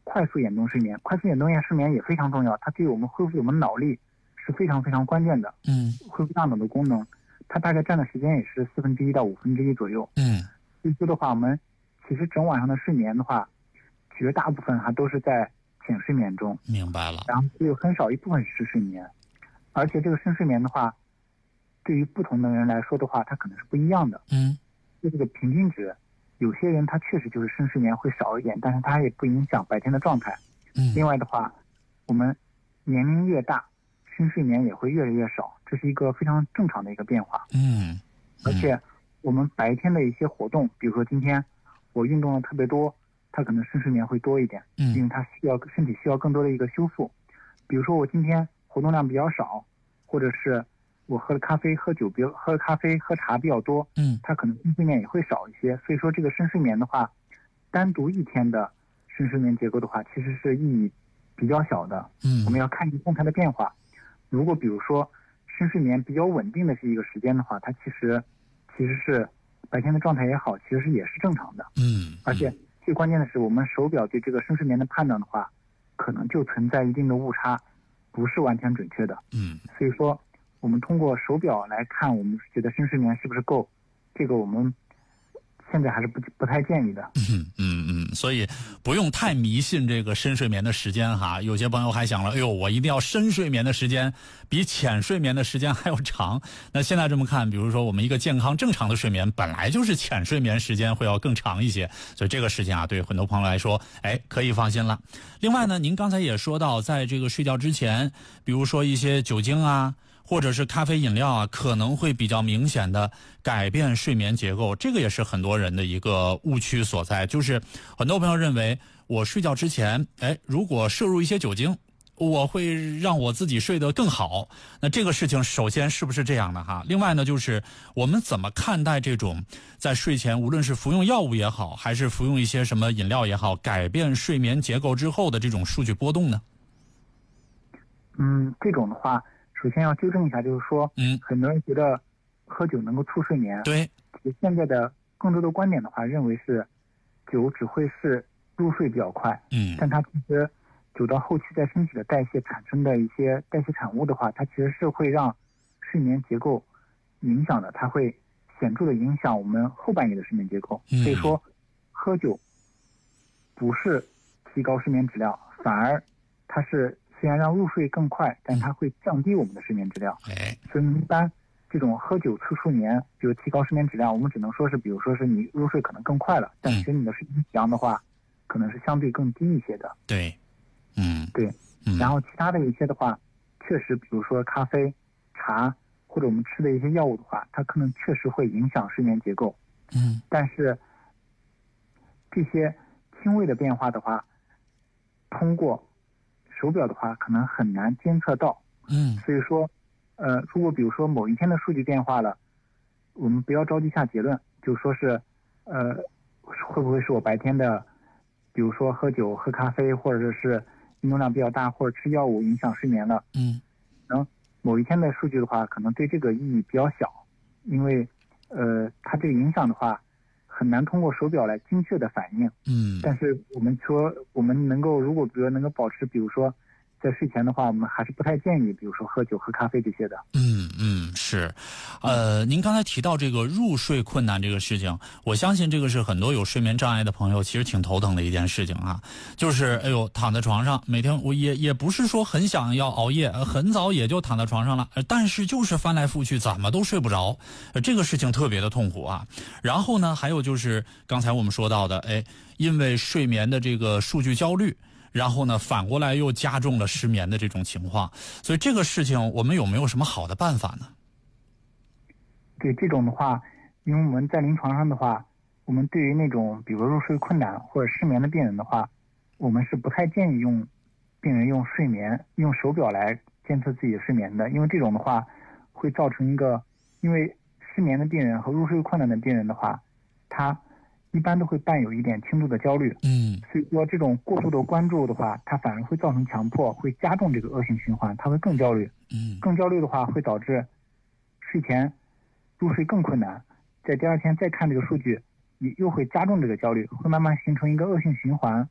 快速眼动睡眠。快速眼动睡眠也非常重要，它对我们恢复我们脑力是非常非常关键的。恢复大脑的功能，它大概占的时间也是1/4到1/5左右。所以说的话，我们其实整晚上的睡眠的话，绝大部分还都是在浅睡眠中。 明白了。 然后只有很少一部分是深睡眠，而且这个深睡眠的话，对于不同的人来说的话，它可能是不一样的。就这个平均值，有些人他确实就是深睡眠会少一点，但是它也不影响白天的状态。另外的话，我们年龄越大，深睡眠也会越来越少，这是一个非常正常的一个变化。而且我们白天的一些活动，比如说今天我运动的特别多，它可能深睡眠会多一点，因为它身体需要更多的一个修复。比如说我今天活动量比较少，或者是我喝了咖啡、喝咖啡、喝茶比较多，它可能深睡眠也会少一些。所以说这个深睡眠的话，单独一天的深睡眠结构的话，其实是意义比较小的。我们要看一个动态的变化。如果比如说深睡眠比较稳定的是一个时间的话，它其实是白天的状态也好，其实也是正常的。而且最关键的是，我们手表对这个深睡眠的判断的话，可能就存在一定的误差，不是完全准确的。所以说我们通过手表来看，我们觉得深睡眠是不是够，这个我们现在还是不太建议的。 所以不用太迷信这个深睡眠的时间哈。有些朋友还想了，哎呦，我一定要深睡眠的时间比浅睡眠的时间还要长。那现在这么看，比如说我们一个健康正常的睡眠，本来就是浅睡眠时间会要更长一些，所以这个事情啊，对很多朋友来说，可以放心了。另外呢，您刚才也说到，在这个睡觉之前，比如说一些酒精啊，或者是咖啡饮料啊，可能会比较明显的改变睡眠结构，这个也是很多人的一个误区所在。就是很多朋友认为，我睡觉之前，如果摄入一些酒精，我会让我自己睡得更好。那这个事情首先是不是这样的哈？另外呢，就是我们怎么看待这种在睡前无论是服用药物也好，还是服用一些什么饮料也好，改变睡眠结构之后的这种数据波动呢？ 这种的话，首先要纠正一下，就是说，很多人觉得喝酒能够促睡眠。 对， 现在的更多的观点的话，认为是酒只会是入睡比较快，但它其实酒到后期在身体的代谢产生的一些代谢产物的话，它其实是会让睡眠结构影响的，它会显著的影响我们后半夜的睡眠结构。所以说，喝酒不是提高睡眠质量，反而它是虽然让入睡更快，但它会降低我们的睡眠质量。所以一般这种喝酒促睡眠，比如提高睡眠质量，我们只能说是，比如说是你入睡可能更快了，但其实你的睡眠质量的话，可能是相对更低一些的。 对， 对。然后其他的一些的话，确实，比如说咖啡、茶或者我们吃的一些药物的话，它可能确实会影响睡眠结构。但是这些轻微的变化的话，通过手表的话可能很难监测到。所以说如果比如说某一天的数据变化了，我们不要着急下结论，就说是会不会是我白天的比如说喝酒、喝咖啡，或者是运动量比较大，或者吃药物影响睡眠了。某一天的数据的话，可能对这个意义比较小，因为它这个影响的话很难通过手表来精确的反映。但是我们说我们能够，如果比如能够保持，比如说在睡前的话，我们还是不太建议比如说喝酒喝咖啡这些的。 是。您刚才提到这个入睡困难这个事情，我相信这个是很多有睡眠障碍的朋友其实挺头疼的一件事情啊。就是躺在床上，每天我也不是说很想要熬夜，很早也就躺在床上了，但是就是翻来覆去怎么都睡不着，这个事情特别的痛苦啊。然后呢，还有就是刚才我们说到的，因为睡眠的这个数据焦虑，然后呢反过来又加重了失眠的这种情况，所以这个事情我们有没有什么好的办法呢？ 对，这种的话，因为我们在临床上的话，我们对于那种比如入睡困难或者失眠的病人的话，我们是不太建议病人用手表来监测自己的睡眠的，因为这种的话会造成一个，因为失眠的病人和入睡困难的病人的话，他一般都会伴有一点轻度的焦虑。所以说这种过度的关注的话，它反而会造成强迫，会加重这个恶性循环，它会更焦虑。更焦虑的话会导致睡前入睡更困难，在第二天再看这个数据，你又会加重这个焦虑，会慢慢形成一个恶性循环。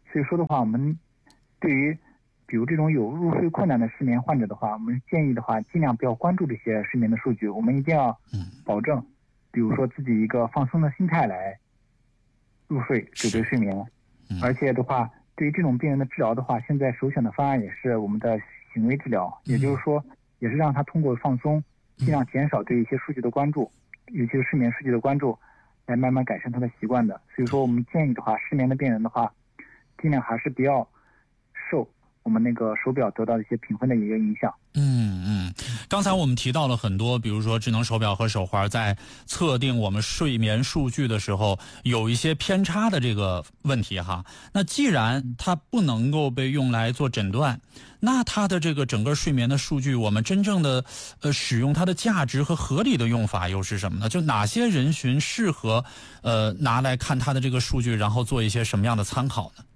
所以说的话，我们对于比如这种有入睡困难的失眠患者的话，我们建议的话，尽量不要关注这些睡眠的数据，我们一定要保证，比如说自己一个放松的心态来入睡，追求睡眠。而且的话，对于这种病人的治疗的话，现在首选的方案也是我们的行为治疗，也就是说，也是让他通过放松，尽量减少对一些数据的关注，尤其是睡眠数据的关注，来慢慢改善他的习惯的。所以说，我们建议的话，失眠的病人的话，尽量还是不要受我们那个手表得到的一些评分的一个影响。 刚才我们提到了很多，比如说智能手表和手环在测定我们睡眠数据的时候有一些偏差的这个问题哈。那既然它不能够被用来做诊断，那它的这个整个睡眠的数据，我们真正的使用它的价值和合理的用法又是什么呢？就哪些人群适合拿来看它的这个数据，然后做一些什么样的参考呢？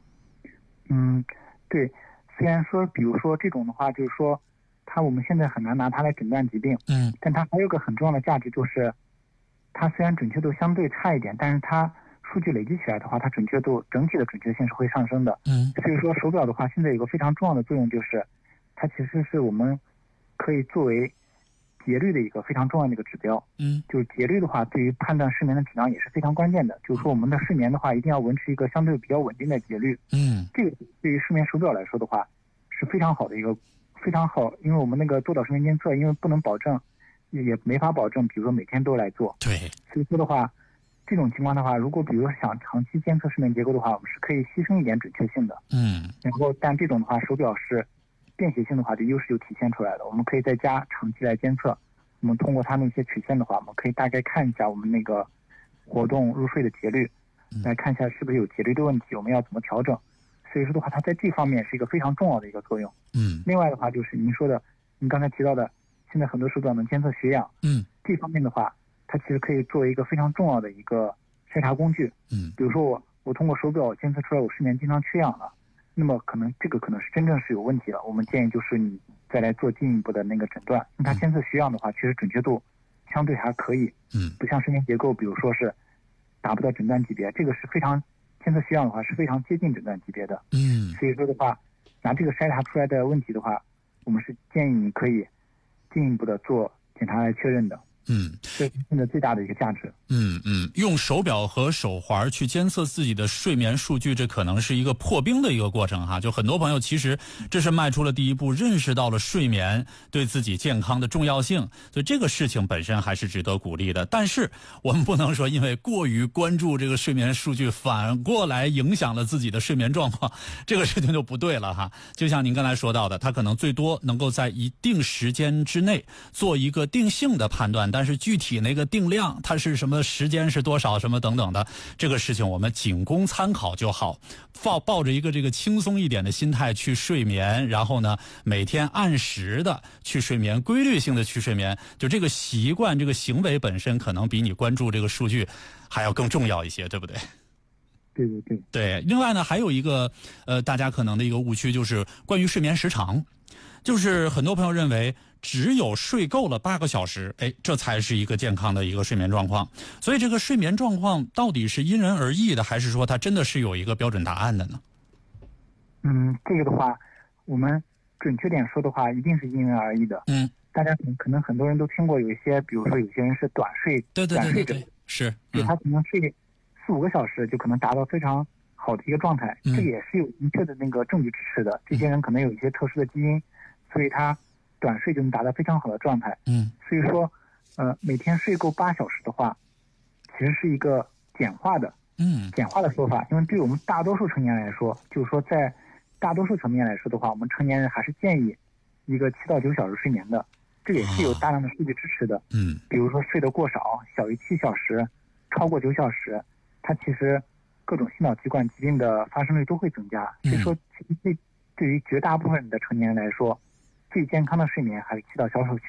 对，虽然说比如说这种的话，就是说我们现在很难拿它来诊断疾病，但它还有个很重要的价值，就是它虽然准确度相对差一点，但是它数据累积起来的话，它准确度整体的准确性是会上升的。所以说手表的话，现在有个非常重要的作用，就是它其实是我们可以作为节律的一个非常重要的一个指标。就是节律的话，对于判断睡眠的质量也是非常关键的。就是说我们的睡眠的话，一定要维持一个相对比较稳定的节律。这个对于睡眠手表来说的话，是非常好的一个。非常好，因为我们那个多导睡眠监测，因为不能保证，也没法保证，比如说每天都来做。 对， 所以说的话，这种情况的话，如果比如说想长期监测睡眠结构的话，我们是可以牺牲一点准确性的。然后，但这种的话，手表是便携性的话，这优势就体现出来了。我们可以在家长期来监测，我们通过它那些曲线的话，我们可以大概看一下我们那个活动入睡的节律，来看一下是不是有节律的问题，我们要怎么调整。所以说的话，它在这方面是一个非常重要的一个作用。另外的话就是您说的，您刚才提到的，现在很多手表能监测血氧。这方面的话，它其实可以作为一个非常重要的一个筛查工具。比如说我通过手表监测出来我睡眠经常缺氧了，那么这个可能是真正是有问题了。我们建议就是你再来做进一步的那个诊断。因为它监测血氧的话，确实准确度相对还可以。不像睡眠结构，比如说是达不到诊断级别，这个是非常监测血氧的话是非常接近诊断级别的。所以说的话，拿这个筛查出来的问题的话，我们是建议你可以进一步的做检查来确认的。这是现在最大的一个价值。 用手表和手环去监测自己的睡眠数据，这可能是一个破冰的一个过程哈。就很多朋友其实这是迈出了第一步，认识到了睡眠对自己健康的重要性，所以这个事情本身还是值得鼓励的。但是我们不能说因为过于关注这个睡眠数据，反过来影响了自己的睡眠状况，这个事情就不对了哈。就像您刚才说到的，它可能最多能够在一定时间之内做一个定性的判断，但是具体那个定量它是什么时间是多少什么等等的，这个事情我们仅供参考就好，抱着一个这个轻松一点的心态去睡眠，然后呢每天按时的去睡眠，规律性的去睡眠，就这个习惯这个行为本身可能比你关注这个数据还要更重要一些，对不对？对。另外呢，还有一个大家可能的一个误区就是关于睡眠时长，就是很多朋友认为只有睡够了8个小时，这才是一个健康的一个睡眠状况。所以这个睡眠状况到底是因人而异的，还是说它真的是有一个标准答案的呢？ 这个的话，我们准确点说的话，一定是因人而异的。大家可能很多人都听过有一些，比如说有些人是短睡， 对，是， 就他可能睡4-5个小时就可能达到非常好的一个状态，这个也是有明确的那个证据支持的。这些人可能有一些特殊的基因，所以他短睡就能达到非常好的状态。所以说，每天睡够8小时的话，其实是一个简化的说法。因为对我们大多数成年人来说，就是说在大多数层面来说的话，我们成年人还是建议一个7到9小时睡眠的。这个也是有大量的数据支持的。比如说睡得过少，小于7小时，超过9小时，它其实各种心脑血管疾病的发生率都会增加。所以说，其实对于绝大部分的成年人来说，最健康的睡眠还是7到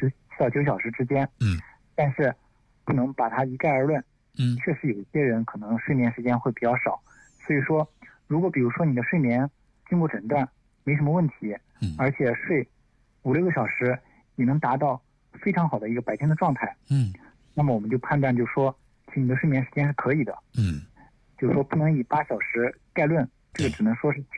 9小时之间。但是不能把它一概而论。确实有一些人可能睡眠时间会比较少。所以说，如果比如说你的睡眠经过诊断没什么问题，而且睡5-6个小时也能达到非常好的一个白天的状态，那么我们就判断就说，其实你的睡眠时间是可以的。就是说不能以8小时概论这个只能说是